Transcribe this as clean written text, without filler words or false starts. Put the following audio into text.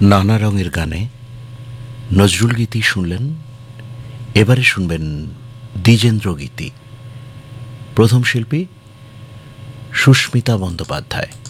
নানা রঙের গানে নজরুল গীতি শুনলেন। এবারে শুনবেন দ্বিজেন্দ্র গীতি। প্রথম শিল্পী সুস্মিতা বন্দ্যোপাধ্যায়।